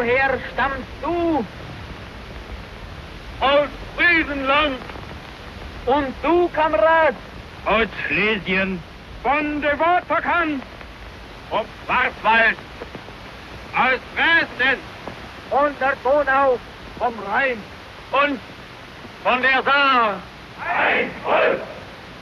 woher stammst du? Aus Friesenland. Und du, Kamerad? Aus Schlesien. Von der Waterkant. Vom Schwarzwald. Aus Dresden. Von der Donau. Vom Rhein. Und von der Saar. Ein Volk!